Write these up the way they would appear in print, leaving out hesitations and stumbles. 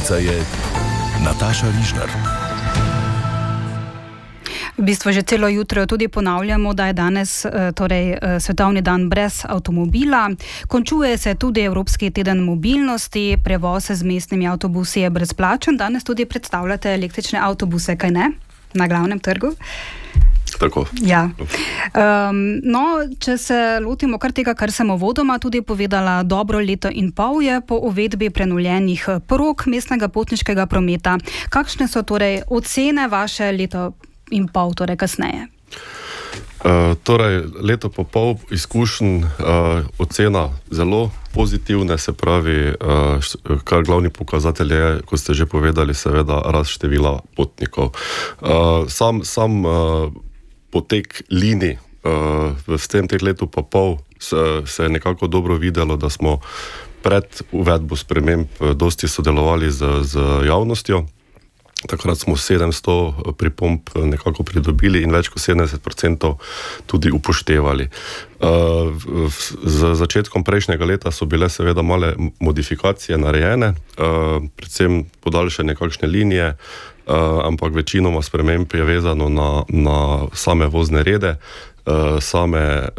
Voditeljica je Nataša Rižnar. V bistvu že celo jutro tudi ponavljamo, da je danes svetovni dan brez avtomobila. Končuje se tudi Evropski teden mobilnosti, prevoz z mestnimi avtobusi je brezplačen. Danes tudi predstavljate električne avtobuse, kaj ne? Na glavnem trgu. Tako. Ja. Če se lotimo kar tega, kar sem uvodoma tudi povedala, dobro leto in pol je po uvedbi prenovljenih prog mestnega potniškega prometa. Kakšne so torej ocene vaše leto in pol, torej kasneje? Leto pa pol izkušenj, ocena zelo pozitivne, se pravi, kar glavni pokazatelj je, kot ste že povedali, seveda rast števila potnikov. Sam potek linij v tem teh letu pa pol se je nekako dobro videlo, da smo pred uvedbo sprememb dosti sodelovali z javnostjo. Takrat smo 700 pripomb nekako pridobili in več kot 70% tudi upoštevali. Z začetkom prejšnjega leta so bile seveda male modifikacije narejene, predvsem podaljšanje kakšne linije, ampak večinoma sprememb je vezano na same vozne rede, same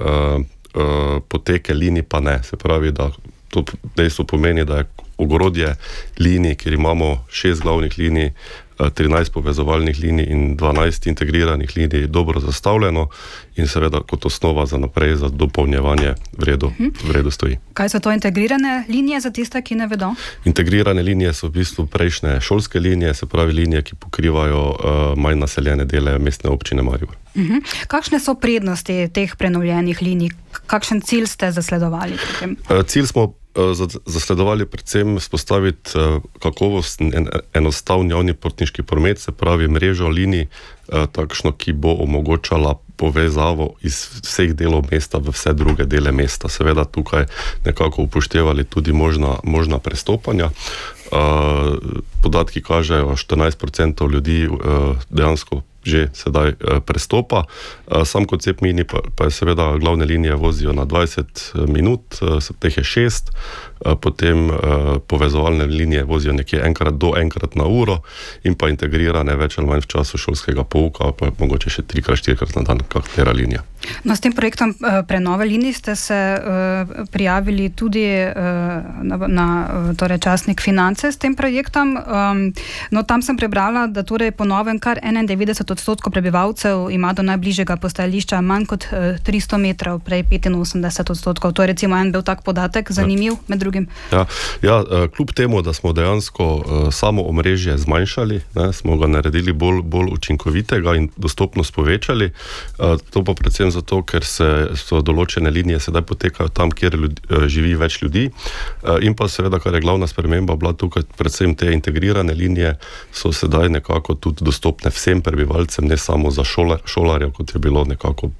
poteke linij pa ne. Se pravi, da to dejstvo pomeni, da je ogrodje linij, kjer imamo 6 glavnih linij, 13 povezovalnih linij in 12 integriranih linij dobro zastavljeno in seveda kot osnova za naprej, za dopolnjevanje v redu stoji. Kaj so to integrirane linije za tiste, ki ne vedo? Integrirane linije so v bistvu prejšnje šolske linije, se pravi linije, ki pokrivajo manj naseljene dele mestne občine Maribor. Kakšne so prednosti teh prenovljenih linij? Kakšen cilj ste zasledovali pri tem? Cilj smo zasledovali predvsem spostaviti kakovosten in enostavni javni potniški promet, se pravi mrežo linij, takšno, ki bo omogočala povezavo iz vseh delov mesta v vse druge dele mesta. Seveda tukaj nekako upoštevali tudi možna prestopanja. Podatki kažejo, 14% ljudi dejansko že sedaj prestopa. Sam koncept mini pa je seveda glavne linije vozijo na 20 minut, teh je 6, potem povezovalne linije vozijo nekje enkrat na uro in pa integrirane več ali manj v času šolskega pouka, pa mogoče še 3-4 na dan, katera linija. S tem projektom prenove linij ste se prijavili tudi na časnik Finance s tem projektom. Tam sem prebrala, da torej po novem kar 91% prebivalcev ima do najbližjega postajališča manj kot 300 metrov, prej 85%. To je recimo en bil tak podatek, zanimiv med drugim. Kljub temu, da smo dejansko samo omrežje zmanjšali, smo ga naredili bolj učinkovitega in dostopnost povečali. To pa predvsem zato, ker so določene linije sedaj potekajo tam, kjer živi več ljudi. In pa seveda, kar je glavna sprememba bila tukaj, predvsem te integrirane linije so sedaj nekako tudi dostopne vsem prebivalcem, ne samo za šolarjev, kot je bilo nekako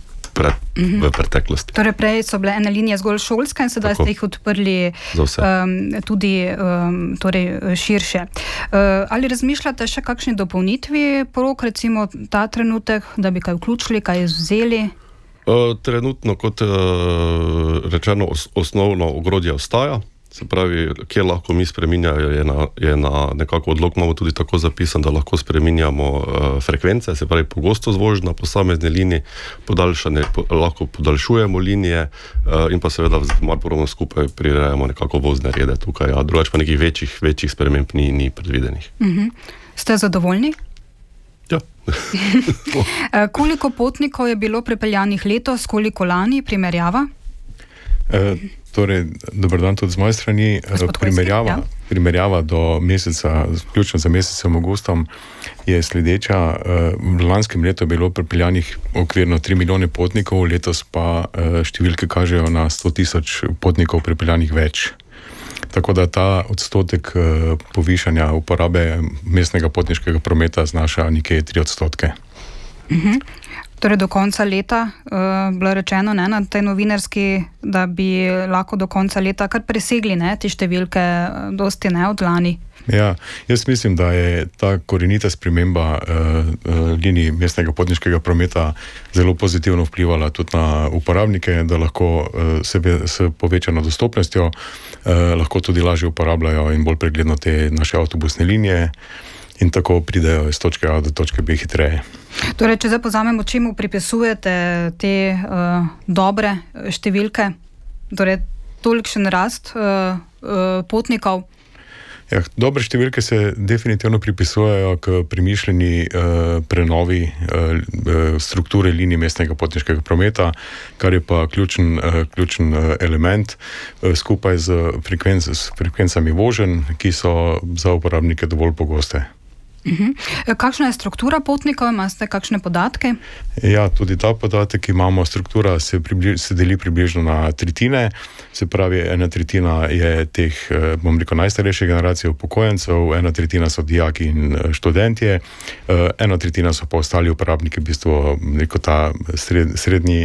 v preteklosti. Torej prej so bile ene linije zgolj šolske in sedaj ste jih odprli tudi širše. Ali razmišljate še kakšni dopolnitvi prog, recimo ta trenutek, da bi kaj vključili, kaj izvzeli? Trenutno, kot rečeno, osnovno ogrodje ostaja. Se pravi, kjer lahko mi spreminjajo, je na nekako odlok imamo tudi tako zapisan, da lahko spreminjamo frekvence, se pravi pogostost vožnje na posamezne linije, lahko podaljšujemo linije in pa seveda malo podobno skupaj prirejamo nekako vozne rede tukaj, drugače pa nekih večjih sprememb ni predvidenih. Ste zadovoljni? Ja. Koliko potnikov je bilo prepeljanih letos, koliko lani, primerjava? Dober dan tudi z moje strani. Primerjava do meseca, vključno za mesecem augustom, je sledeča. V lanskem letu je bilo prepeljanih okvirno 3 milijone potnikov, letos pa številke kažejo na 100 000 potnikov prepeljanih več. Tako da ta odstotek povišanja uporabe mestnega potniškega prometa znaša nekje 3%. Torej do konca leta, bilo rečeno na tej novinarski, da bi lahko do konca leta kar presegli te številke, dosti od lani. Ja, jaz mislim, da je ta korenita sprememba linij mestnega potniškega prometa zelo pozitivno vplivala tudi na uporabnike, da lahko s povečano dostopnostjo lahko tudi lažje uporabljajo in bolj pregledno te naše avtobusne linije in tako pridejo iz točke A do točke B hitreje. Torej, če zdaj pozamemo, čemu pripisujete te dobre številke, torej tolikšen rast potnikov? Ja, dobre številke se definitivno pripisujejo k premišljeni prenovi strukture linij mestnega potniškega prometa, kar je pa ključen element skupaj z frekvencami voženj, ki so za uporabnike dovolj pogoste. Kakšna je struktura potnikov? Imate kakšne podatke? Ja, tudi ta podatek imamo. Struktura se deli približno na tretjine, se pravi, 1/3 je teh, bom rekel, najstarejše generacije upokojencev, 1/3 so dijaki in študentje, 1/3 so pa ostali uporabniki, v bistvu rekel ta srednji,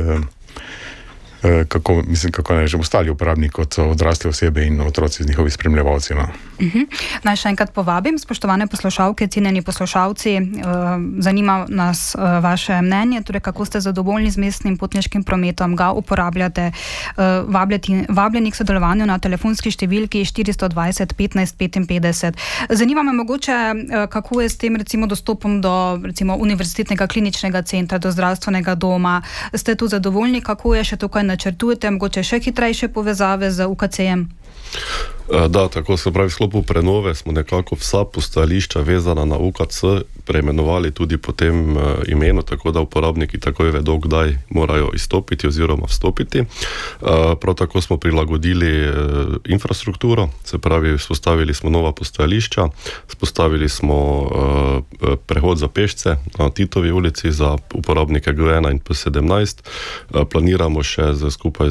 kako ne že ostali uporabniki, kot so odrasle osebe in otroci z njihovi spremljevalci. No. Naj še enkrat povabim, spoštovane poslušalke, cenjeni poslušalci, zanima nas vaše mnenje, torej kako ste zadovoljni z mestnim potniškim prometom, ga uporabljate, vabljeni k sodelovanju na telefonski številki 420 15 55. Zanima me mogoče, kako je s tem recimo dostopom do recimo univerzitetnega kliničnega centra, do zdravstvenega doma. Ste tu zadovoljni, kako je še tukaj načrtujete, mogoče še hitrejše povezave z UKC-jem? Da, tako se pravi, v sklopu prenove smo nekako vsa postajališča vezana na UKC preimenovali tudi po tem imenu, tako da uporabniki takoj vedo, kdaj morajo izstopiti oziroma vstopiti. Prav tako smo prilagodili infrastrukturo, se pravi, vzpostavili smo nova postajališča, vzpostavili smo prehod za pešce na Titovi ulici za uporabnike G1 in P17. Planiramo še skupaj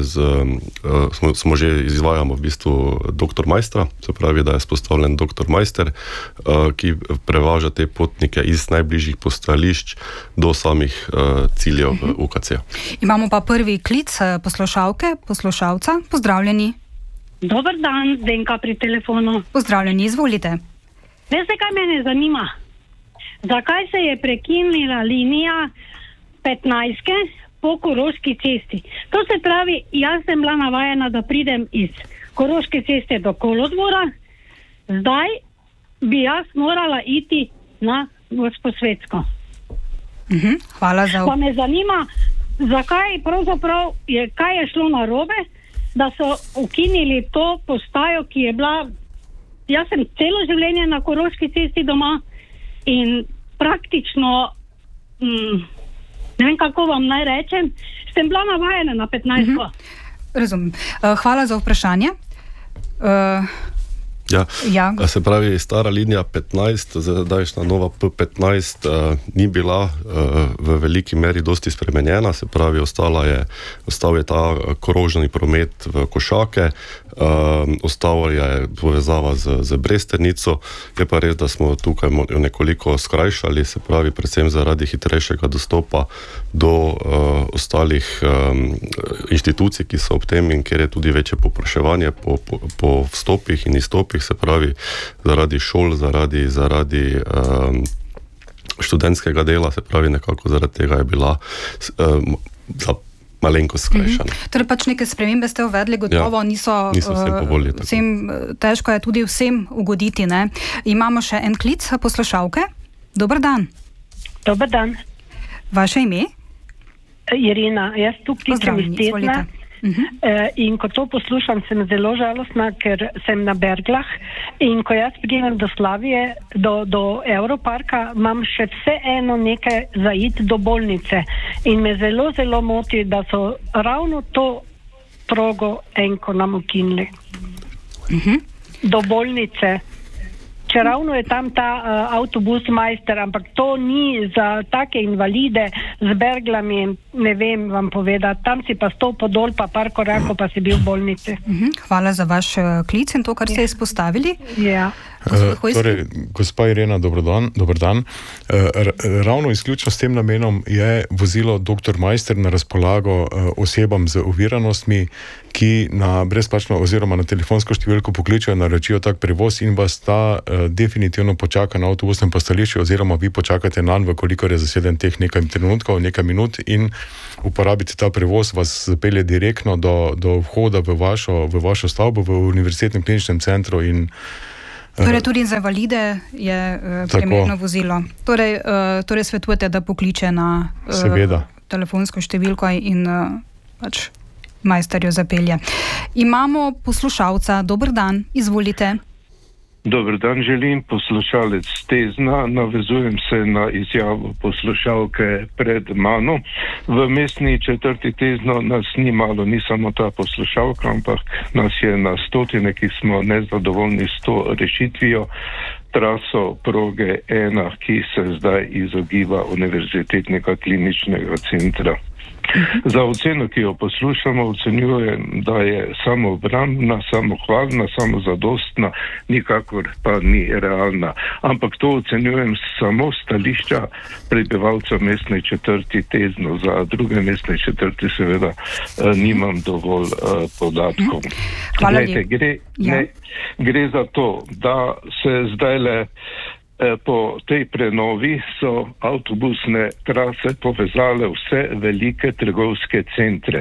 smo že izvajamo v bistvu doktor Majstra, se pravi, da je spostavljen doktor Majster, ki prevaža te potnike iz najbližjih postajališč do samih ciljev UKC. Imamo pa prvi klic poslušalca. Pozdravljeni. Dober dan, Zdenka pri telefonu. Pozdravljeni, izvolite. Veste, kaj mene zanima? Zakaj se je prekinila linija 15 po Koroški cesti? To se pravi, jaz sem bila navajena, da pridem iz Koroške ceste do Kolodvora, zdaj bi jaz morala iti na Gosposvetsko. Hvala za... Pa me zanima, zakaj pravzaprav kaj je šlo narobe, da so ukinili to postajo, ki je bila... Jaz sem celo življenje na Koroški cesti doma in praktično, ne vem, kako vam naj rečem, sem bila navajena na 15. Razumem. Hvala za vprašanje. Se pravi, stara linija 15, zdajšnja nova P15 ni bila v veliki meri dosti spremenjena, se pravi, ostal je ta krožni promet v Košake, ostala je povezava z Bresternico, je pa res, da smo tukaj nekoliko skrajšali, se pravi, predvsem zaradi hitrejšega dostopa do ostalih inštitucij, ki so ob tem in kjer je tudi večje povpraševanje po vstopih in izstopih, se pravi, zaradi šol, zaradi študentskega dela, se pravi, nekako zaradi tega je bila malenkost skrajšana. Torej pač neke spremembe ste uvedli, gotovo niso vsem po volji. Težko je tudi vsem ugoditi, ne? Imamo še en klic poslušalke. Dober dan. Dober dan. Vaše ime? Irina, jaz tu kličem iz Tetna. In ko to poslušam, sem zelo žalostna, ker sem na Berglah in ko jaz pridem do Slavije, do Europarka, imam še vseeno nekaj za iti do bolnice in me zelo, zelo moti, da so ravno to progo enko nam ukinili. Do bolnice. Če ravno je tam ta avtobus Majster, ampak to ni za take invalide z berglami, ne vem vam povedati. Tam si pa stopo dol, pa par korakov, pa si bil v bolnici. Hvala za vaš klic in to, kar ste izpostavili. Ja. Torej, gospa Irena, dober dan. Ravno izključno s tem namenom je vozilo Dr. Majster na razpolago osebam z oviranostmi, ki na brezplačno oziroma na telefonsko številko pokličejo, naročijo tak prevoz in vas ta definitivno počaka na avtobusnem postajališču oziroma vi počakate nanj, koliko je zaseden teh nekaj trenutkov, nekaj minut in uporabite ta prevoz, vas zapelje direktno do vhoda v vašo stavbo v Univerzitetnem kliničnem centru in torej tudi za invalide je primerno vozilo. Torej svetujete, da pokliče na telefonsko številko in pač majster jo zapelje. Imamo poslušalca. Dober dan, izvolite. Dober dan, želim poslušalec Tezna. Navezujem se na izjavo poslušalke pred mano. V mestni četrti Tezno nas ni malo, ni samo ta poslušalka, ampak nas je na stotine, ki smo nezadovoljni s to rešitvijo traso proge 1, ki se zdaj izogiba Univerzitetnega kliničnega centra. Za oceno, ki jo poslušamo, ocenjujem, da je samoobrambna, samohvalna, samozadostna, nikakor pa ni realna. Ampak to ocenjujem samo stališča prebivalcev mestne četrti Tezno. Za druge mestne četrti seveda nimam dovolj podatkov. Gre za to, da se zdajle po tej prenovi so avtobusne trase povezale vse velike trgovske centre.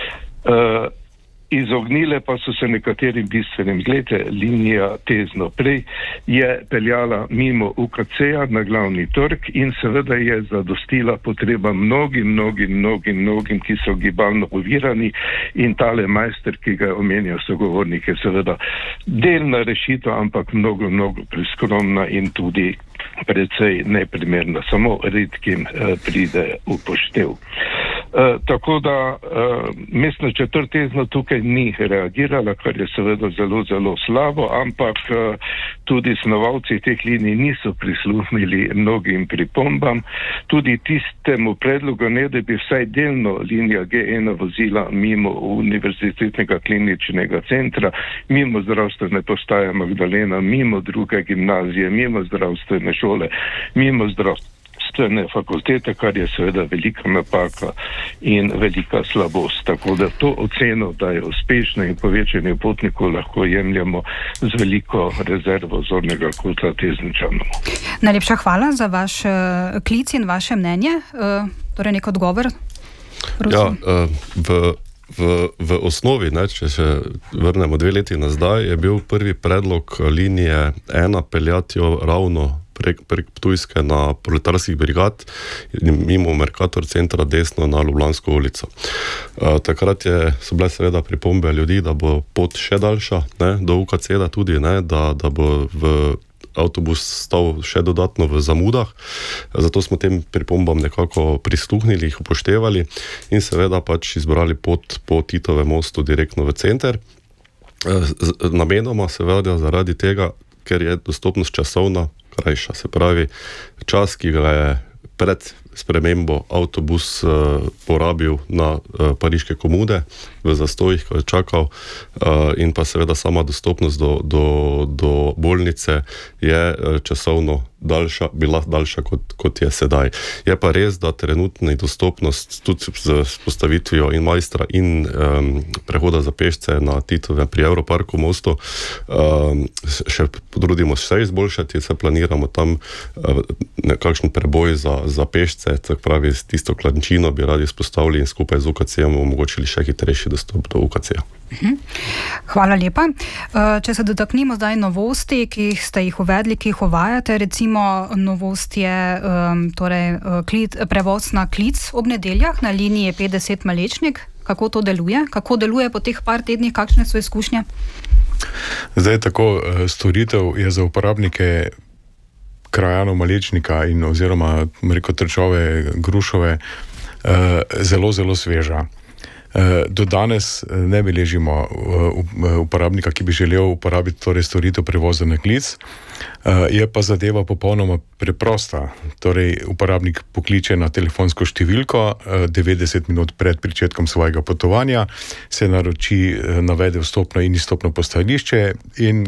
Izognile pa so se nekaterim bistvenim. Glede, linija Tezno prej je peljala mimo UKC-ja na glavni trg in seveda je zadostila potreba mnogim, ki so gibalno ovirani in tale majster, ki ga omenja sogovornik, je seveda delna rešitev, ampak mnogo preskromna in tudi precej neprimerna. Samo redkim pride v poštev. Tako da mestna četrt Tezno tukaj ni reagirala, kar je seveda zelo slabo, ampak tudi snovalci teh linij niso prisluhnili mnogim pripombam. Tudi tistemu predlogu ne, da bi vsaj delno linija G1 vozila mimo Univerzitetnega kliničnega centra, mimo zdravstvene postaje Magdalena, mimo druge gimnazije, mimo zdravstvene šole, mimo zdravstvene fakultete, kar je seveda velika napaka in velika slabost. Tako da to oceno, da je uspešno in povečanje potnikov, lahko jemljamo z veliko rezervo zornega kota Tezničanov. Najlepša hvala za vaš klic in vaše mnenje. Torej nek odgovor? Ja, v osnovi, če se vrnemo 2 leti nazaj, je bil prvi predlog linije 1 peljati jo ravno prek Ptujske na proletarskih brigad mimo Mercator centra desno na Ljubljansko ulico. Takrat so bile seveda pripombe ljudi, da bo pot še daljša, do UKC-da tudi, da bo avtobus stal še dodatno v zamudah. Zato smo tem pripombam nekako prisluhnili, jih upoštevali in seveda pač izbrali pot po Titovem mostu direktno v center. Namenoma seveda zaradi tega, ker je dostopnost časovna krajša. Se pravi, čas, ki ga je pred spremembo avtobus porabil na pariške komude v zastojih, ko je čakal, in pa seveda sama dostopnost do bolnice je časovno bila daljša kot je sedaj. Je pa res, da trenutna dostopnost tudi z postavitvijo in majstra in prehoda za pešce na Titovem pri Europarku mostu še potrudimo vse izboljšati, se planiramo tam nekakšen preboj za pešce, tako pravi s tisto klančino bi radi spostavili in skupaj z UKC-jem omogočili še hitrejši dostop do UKC-ja. Hvala lepa. Če se dotaknimo zdaj novosti, ki ste jih uvedli, ki jih uvajate, recimo novost je prevoz na klic ob nedeljah na liniji 50 Malečnik. Kako to deluje? Kako deluje po teh par tednih? Kakšne so izkušnje? Zdaj tako, storitev je za uporabnike krajanov Malečnika in oziroma Trčove, Grušove zelo sveža. Do danes ne beležimo uporabnika, ki bi želel uporabiti torej storitev prevoza na klic. Je pa zadeva popolnoma preprosta. Torej, uporabnik pokliče na telefonsko številko 90 minut pred pričetkom svojega potovanja, se naroči, navede vstopno in izstopno postajališče in ga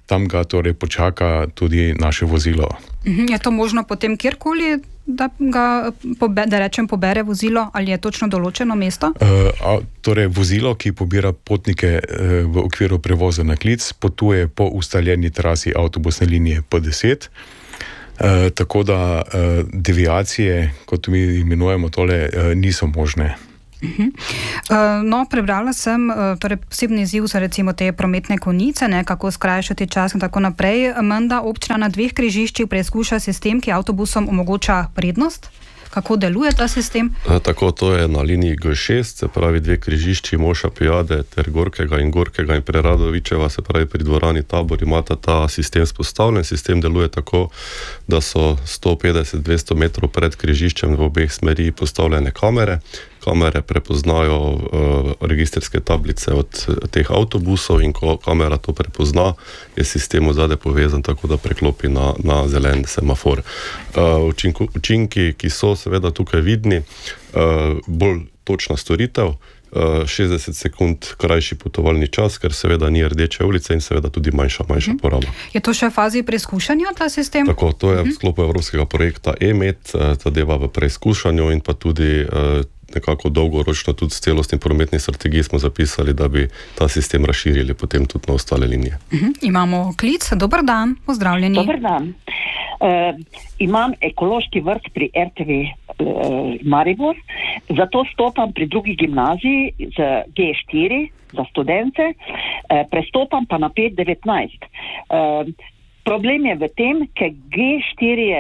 tam ga torej počaka tudi naše vozilo. Je to možno potem kjerkoli, da ga pobere vozilo, ali je točno določeno mesto? Torej, vozilo, ki pobira potnike v okviru prevoza na klic, potuje po ustaljeni trasi avtobusne linije P10, tako da deviacije, kot mi imenujemo tole, niso možne. No, prebrala sem, torej posebni izziv so recimo te prometne konice, kako skrajšati čas in tako naprej. Menda občina na 2 križiščih preizkuša sistem, ki avtobusom omogoča prednost. Kako deluje ta sistem? Tako, to je na liniji G6, se pravi 2 križišči, Moša Pijade ter Gorkega in Preradovičeva, se pravi pri dvorani Tabor, imata ta sistem spostavljen. Sistem deluje tako, da so 150-200 metrov pred križiščem v obeh smeri postavljene kamere. Kamere prepoznajo registrske tablice od teh avtobusov in ko kamera to prepozna, je sistem zadaj povezan tako, da preklopi na zelen semafor. Učinki, ki so seveda tukaj vidni, bolj točna storitev, 60 sekund krajši potovalni čas, ker seveda ni rdeče ulice in seveda tudi manjša poraba. Je to še v fazi preizkušanja, ta sistem? Tako, to je v sklopu evropskega projekta EMET, zadeva v preizkušanju in pa tudi nekako dolgoročno tudi s celostnim prometni strategiji smo zapisali, da bi ta sistem razširili potem tudi na ostale linije. Imamo klic, dober dan, pozdravljeni. Dober dan. Imam ekološki vrt pri RTV Maribor, zato stopam pri drugi gimnaziji z G4 za študente, prestopam pa na 519. Problem je v tem, ker G4 je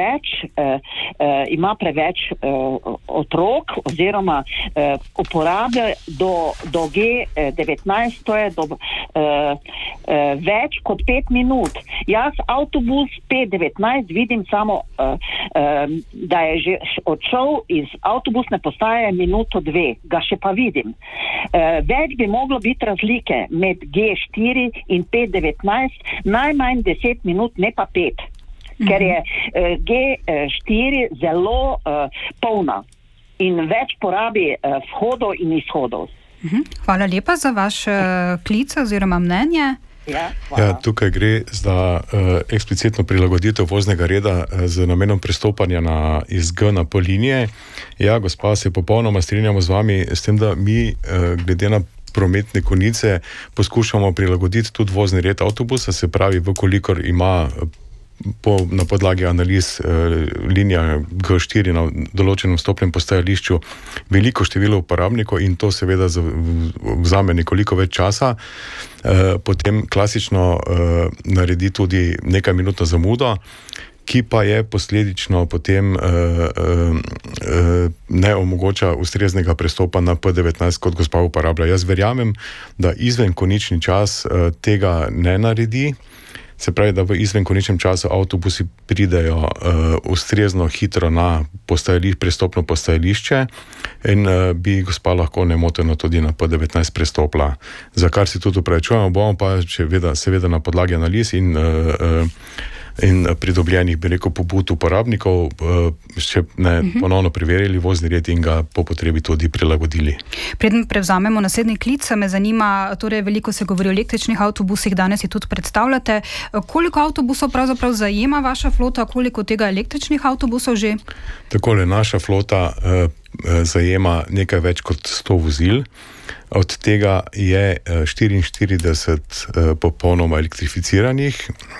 ima preveč otrok oziroma uporabe do G19, to je več kot 5 minut. Jaz avtobus 519 vidim samo, da je že odšel iz avtobusne postaje minuto 2, ga še pa vidim. Več bi moglo biti razlike med G4 in 519, najmanj 10 minut, ne pa 5, ker je G4 zelo polna in več porabi vhodov in izhodov. Hvala lepa za vaš klic oziroma mnenje. Ja, tukaj gre za eksplicitno prilagoditev voznega reda z namenom prestopanja iz G na P linije. Ja, gospa, se popolnoma strinjamo z vami, s tem, da mi glede na prometne konice poskušamo prilagoditi tudi vozni red avtobusa, se pravi, vkolikor ima na podlagi analiz linija G4 na določenem stopnem postajališču veliko število uporabnikov in to seveda vzame nekoliko več časa, potem klasično naredi tudi nekaj minutno zamudo, ki pa je posledično potem ne omogoča ustreznega prestopa na P19, kot gospa uporablja. Jaz verjamem, da izvenkonični čas tega ne naredi, se pravi, da v izvenkoničnem času avtobusi pridejo ustrezno hitro na prestopno postajališče in bi gospa lahko nemoteno tudi na P19 prestopla. Za kar si tudi upravičujemo, bomo pa seveda na podlagi analiz in pridobljenih, bi rekel, pobud uporabnikov še ponovno preverili vozni red in ga po potrebi tudi prilagodili. Preden prevzamemo naslednji klic, me zanima, torej veliko se govori o električnih avtobusih, danes si tudi predstavljate, koliko avtobusov pravzaprav zajema vaša flota, koliko tega električnih avtobusov že? Takole, naša flota zajema nekaj več kot 100 vozil, od tega je 44 popolnoma elektrificiranih,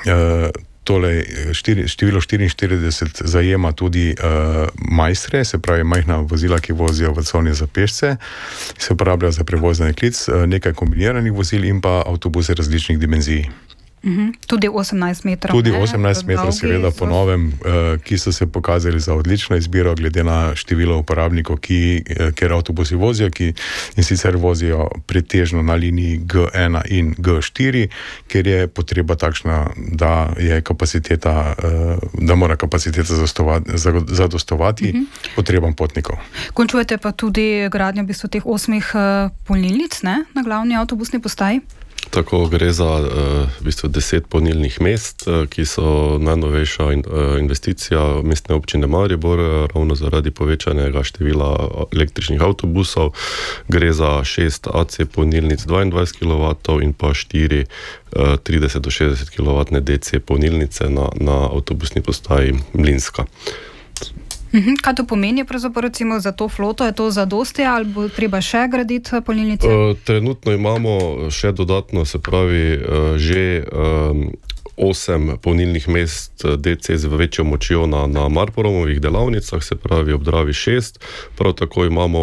število 44 zajema tudi majstre, se pravi majhna vozila, ki vozijo v coni za pešce, se uporabljajo za prevoz na klic, nekaj kombiniranih vozil in pa avtobuse različnih dimenzij. Tudi 18 metrov. Tudi 18 metrov, seveda po novem, ki so se pokazali za odlično izbiro glede na število uporabnikov, ker avtobusi vozijo, in sicer vozijo pretežno na liniji G1 in G4, ker je potreba takšna, da je kapaciteta, da mora kapaciteta zadostovati potrebam potnikov. Končujete pa tudi gradnjo v bistvu teh 8 polnilnic, ne, na glavni avtobusni postaji? Tako gre za v bistvu 10 polnilnih mest, ki so najnovejša investicija mestne občine Maribor, ravno zaradi povečanega števila električnih avtobusov. Gre za 6 AC polnilnic 22 kW in pa 4 30 do 60 kW DC polnilnice na avtobusni postaji Mlinska. Kaj to pomeni pravzaprav recimo za to floto? Je to zadosti ali bo treba še graditi polnilnice? Trenutno imamo še dodatno, se pravi, že 8 polnilnih mest DC z večjo močjo na Marporomovih delavnicah, se pravi ob Dravi 6. Prav tako imamo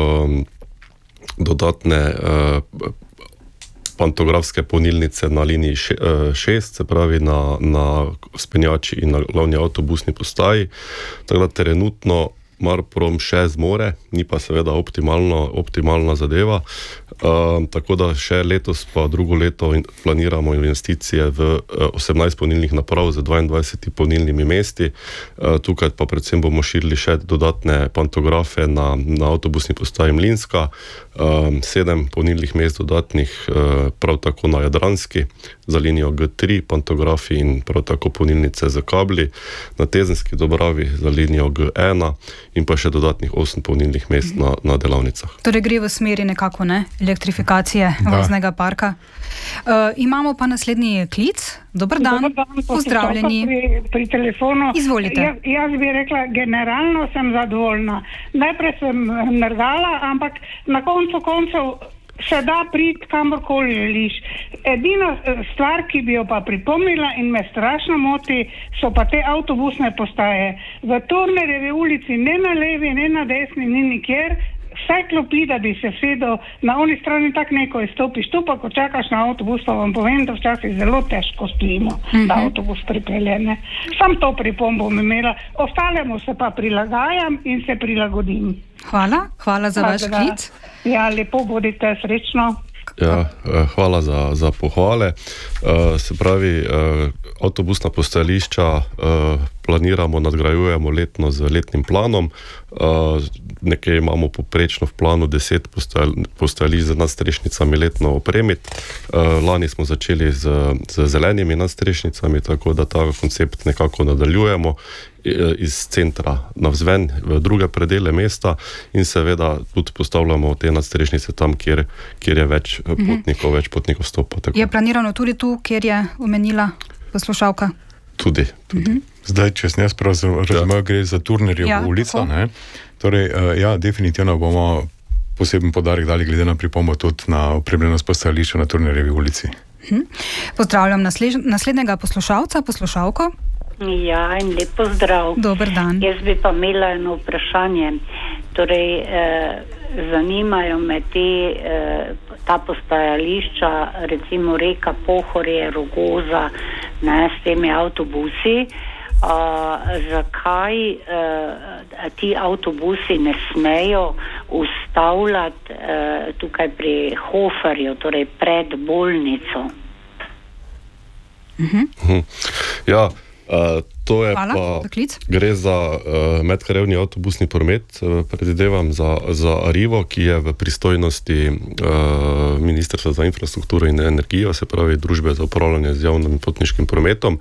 dodatne pantografske polnilnice na liniji 6, se pravi na vzpenjači in na glavni avtobusni postaji. Tako da trenutno Marporom še zmore, ni pa seveda optimalna zadeva. Tako da še letos pa drugo leto planiramo investicije v 18 polnilnih naprav z 22 polnilnimi mesti. Tukaj pa predvsem bomo širili še dodatne pantografe na avtobusni postaji Mlinska, 7 polnilnih mest dodatnih prav tako na Jadranski za linijo G3, pantografi in prav tako polnilnice z kabli, na Tezenski Dobravi za linijo G1 in pa še dodatnih 8 polnilnih mest na delavnicah. Torej gre v smeri nekako, elektrifikacije voznega parka. Imamo pa naslednji klic. Dober dan, pozdravljeni. Pri telefonu. Izvolite. Jaz bi rekla, generalno sem zadovoljna. Najprej sem nergala, ampak na koncu koncev se da priti kamorkoli želiš. Edina stvar, ki bi jo pa pripomnila in me strašno moti, so pa te avtobusne postaje. V Turnerjevi ulici ne na levi, ne na desni, ni nikjer. Vsaj klopi, da bi se sedel na oni strani, tako neko izstopiš. Tu pa, ko čakaš na avtobus, pa vam povem, da včasih zelo težko stojimo, da avtobus pripelje. Sam to pripombo bom imela. Ostalemu se pa prilagajam in se prilagodim. Hvala za vaš klic. Ja, lepo bodite, srečno. Ja, hvala za pohvale. Se pravi, avtobusna postajališča planiramo, nadgrajujemo letno z letnim planom. Nekaj imamo poprečno v planu 10 postajališč z nadstrešnicami letno opremiti. Lani smo začeli z zelenimi nadstrešnicami, tako da ta koncept nekako nadaljujemo iz centra navzven v druge predele mesta in seveda tudi postavljamo te nadstrešnice tam, kjer je več potnikov stopa. Tako. Je planirano tudi tu, kjer je omenila poslušalka? Tudi. Zdaj, če sem jaz prav razumel, gre za Turnerjevo ulico, ne? Torej, definitivno bomo poseben podarek dali glede na pripombo tudi na opremljenost postajališča na Turnerjevi ulici. Pozdravljam naslednjega poslušalko. Ja, in lep pozdrav. Dober dan. Jaz bi pa imela eno vprašanje. Torej, zanimajo me ta postajališča, recimo reka Pohorje, Rogoza, s temi avtobusi. Zakaj ti avtobusi ne smejo ustavljati tukaj pri Hoferju, torej pred bolnico? Ja, to je gre za medkrajevni avtobusni promet, predvidevam za Arrivo, ki je v pristojnosti Ministrstva za infrastrukturo in energijo, se pravi Družbe za upravljanje z javnim potniškim prometom,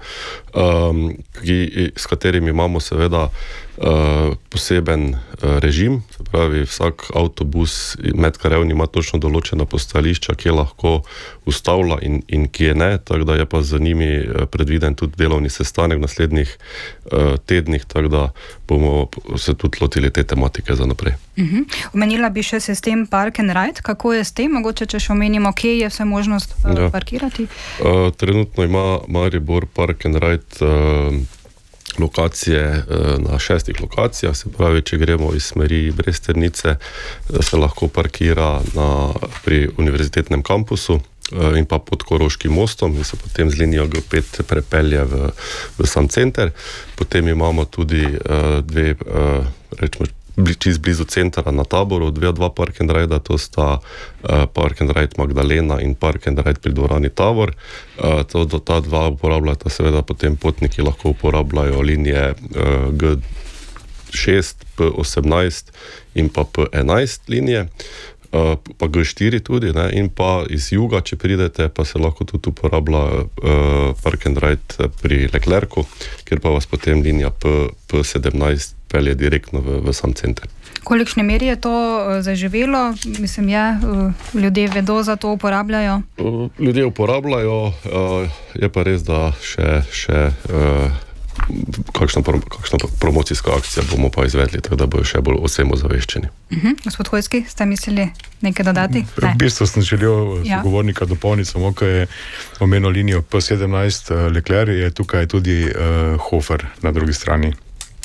s katerimi imamo seveda poseben režim, se pravi vsak avtobus medkrajevni ima točno določena postajališča, kje lahko ustavlja in kje ne, tako da je pa za njimi predviden tudi delovni sestanek v naslednjih tednih, tako da bomo se tudi lotili te tematike za naprej. Omenila bi še sistem Park and Ride, kako je s tem, mogoče če še omenimo, kje je vse možnost parkirati? Trenutno ima Maribor Park and Ride lokacije na 6 lokacijah, se pravi, če gremo iz smeri Bresternice, se lahko parkira pri univerzitetnem kampusu in pa pod Koroškim mostom in se potem z linijo G5 prepelje v sam center. Potem imamo tudi dve, rečemo, čist blizu centra na Taboru, dva Park and Ride, to sta Park and Ride Magdalena in Park and Ride pri dvorani Tabor. Ta dva uporabljata, seveda potem potniki lahko uporabljajo linije G6, P18 in pa P11 linije. pa G4 tudi, ne, in pa iz juga, če pridete, pa se lahko tudi uporablja Park and Ride pri Leclercu, kjer pa vas potem linija P17 pelje direktno v sam center. Kolikšne meri je to zaživelo? Mislim, ljudje vedo, za to uporabljajo? Ljudje uporabljajo, je pa res, da še kakšna promocijska akcija bomo pa izvedli, tako da bojo še bolj vsem ozaveščeni. Gospod Hojski, ste mislili nekaj dodati? V bistvu sem želel sogovornika dopolniti, samo ko je omenil linijo P17 Leclerc, je tukaj tudi Hofer na drugi strani.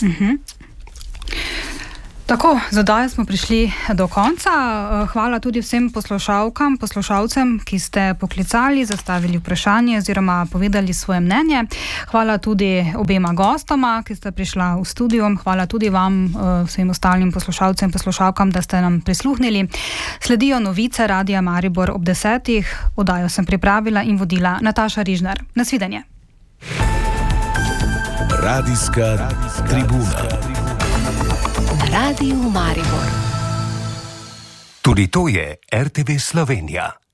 Tako, z oddajo smo prišli do konca. Hvala tudi vsem poslušalcem, ki ste poklicali, zastavili vprašanje oziroma povedali svoje mnenje. Hvala tudi obema gostoma, ki ste prišla v studio. Hvala tudi vam, vsem ostalim poslušalcem in poslušalkam, da ste nam prisluhnili. Sledijo novice Radia Maribor ob 10. Oddajo sem pripravila in vodila Nataša Rižnar. Nasvidenje. Radijska tribuna. Radio Maribor. Tudi to je RTV Slovenija.